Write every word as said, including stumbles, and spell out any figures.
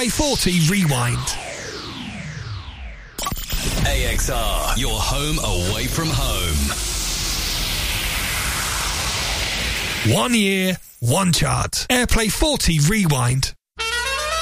Airplay forty Rewind. A X R, your home away from home. One year, one chart. Airplay forty Rewind.